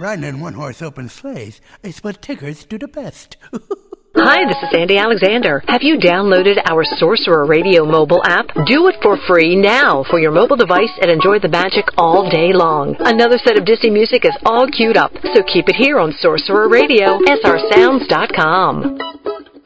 riding in one-horse open sleighs is what tiggers do the best. Hi, this is Sandy Alexander. Have you downloaded our Sorcerer Radio mobile app? Do it for free now for your mobile device and enjoy the magic all day long. Another set of Disney music is all queued up, so keep it here on Sorcerer Radio, srsounds.com.